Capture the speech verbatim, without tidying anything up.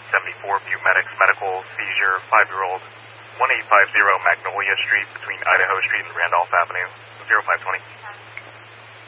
seventy-four Butte Medics Medical, seizure, five-year-old, one eight five zero Magnolia Street between Idaho Street and Randolph Avenue, zero five twenty.